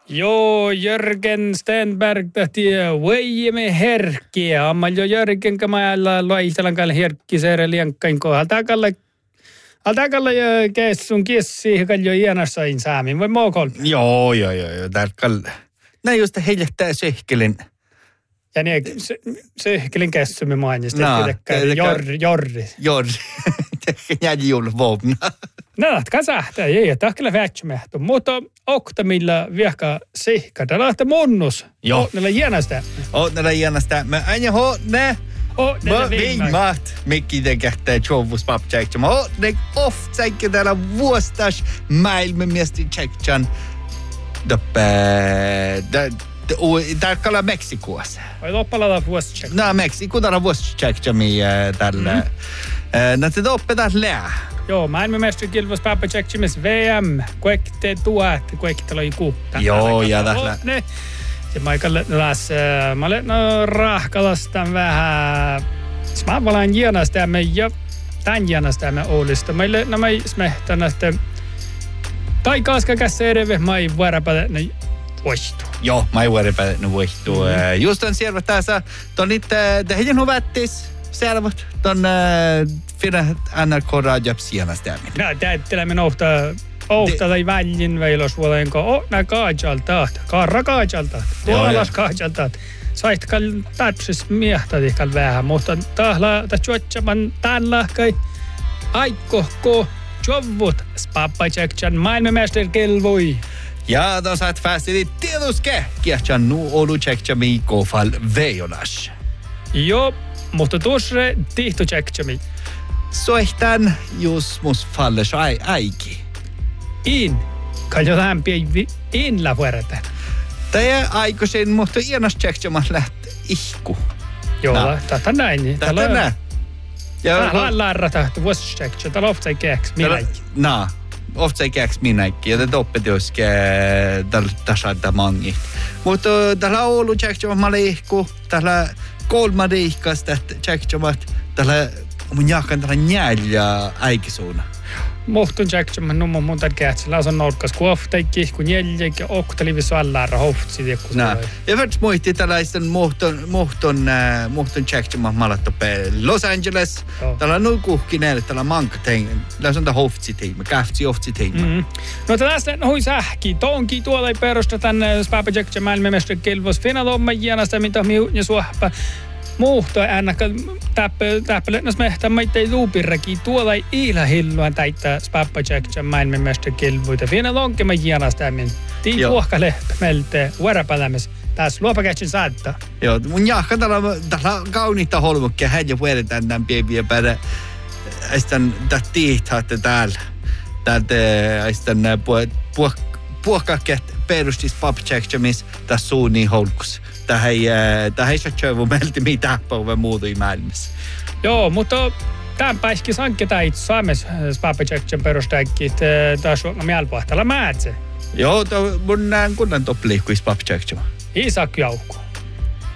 Joo, Jörgen Stenberg tähti Väijämme herkkiä. Ammal jo Jörgen kamalla loihtelan kalle herkkisere liankkain kohdalla. Altakalle kessun kissi kaljo iänassa insaamin. Vai mookol? Joo. Tärkkällä. Näin just heillettää sehkelin. Ja niin, sehkelin kessumme mainista. Jorri. Jäi julvovna. No, kasahtaa. Ei, tahkella vätsymähtä. Mutta okta millä viehka sehkata. Lähtä munnus. Joo. Ootnella iänasta. Mä aina hootne. Mä viimaat. Mikki tekähtää tjovus paptsäikkä. Mä hootne oftsäikkä täällä vuostas maailmanmiesti tsäikän. Täällä Meksikossa. Vai loppalalla vuositsäikkä? No, Meksiko täällä vuositsäikkä tällä. Näitä toppetaan lää. Joo, maailmanmestari kilpailussa papatsäikkämis VM. Kuekte tuot, kuekte loi kuutta. Joo, ja tällä. Ja mä olen rahkalastan vähän. Mä valaan jianastamme ja tän jianastamme Oulista. Meille nämä smehtän, että taikaaska kässä edeve, mä ei vuoropätä ne vuostu. Joo, mä ei vuoropätä ne vuostu. Just on siellä tässä, ton niitä heidän huvettis, selvät, ton finna NRK Rajabs jianastamme. No, täyttelämme Ohta tai väljin veilosvuolenko. Nää kaajaltaat. Kaarra kaajaltaat. Tuolas kaajaltaat. Saitkal tatsis miehtadikal vähän, mutta tahla juotsaman tällahkai aikkohko jovvut spappajakjan maailmanmestari kelvoi. Ja då satt fast i tieduske kiehcan nu olujakjami kofal vejolas. Joo, mutta tuossa tihtojakjami. Soihtan just mus falles aiki. Kaljotaan la vuorata. Tämä aikoisin, mutta ienas tsekjamas lähtee ihku. Joo, tätä näin. Tätä näin. Tällä larrata, vuosi tsekja, tällä oftsa keäks minäkin. Oftsa keäks minäkin, ja tätä oppetioske tällä mangi. Mutta tällä Oulu tsekjamas mä ihku, tällä kolma riikkas tsekjamat, tällä mun jahkan tällä njälja aikisuuna. Muhtun tsekjaman numman mun tärkeät, sillä on nolkas kuoftaikki, kun jäljek ja oktalivis allarra hoftsi. Ja värts muisti tällaisten muhtun tsekjaman malattope Los Angeles, tällä null kuhkineen, tällä mankatein, tällä on tämä hoftsi-teima, käftsi-hoftsi-teima. No tästä hui sähki, tonki tuolla ei perusta tänne Spapa Tsekjaman maailmanmestari kilpailussa finalomma jienasta, mitä miuutja suhpa. Muhto äänäkkä täppälennäs mehtää maittai luupirrakin tuolla ei ilahilluan täittää Spappa Tsekjaman maailmanmestari kilpailuita. Vielä lonkema jienastäämin. Tii puhkalle melte vuoropälämis. Tässä luopakätsin saattaa. Joo, mun jahka tällä kauniita holmukkia hän jo vuodetään tämän pieviä päälle. Aistan tiihtaatte täällä. Täältä aistan puhkakkeet perustis Spappa Tsekjamis tässä suunniin holkus. Tähän ei saa tjövu melti mitään päivää muuta maailmassa. Joo, mutta tämän päiski sankke täit Suomessa Spappa Tsekjaman perustäikki, tässä on mielpuhtalla määtse. Joo, mun näen kunnan toppiliikkuis Spappa Tsekjaman. Isak Jaukko.